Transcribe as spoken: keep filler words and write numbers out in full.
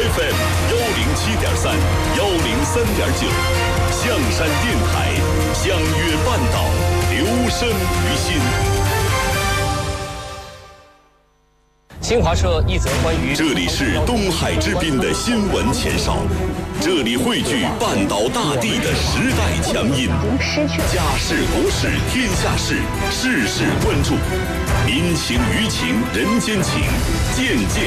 F M 幺零七点三、幺零三点九，象山电台，相约半岛，留声于心。 新华社一则关于这里是东海之滨的新闻前哨，这里汇聚半岛大地的时代强音，家事国事天下事，事事关注，民情舆情人间情，件件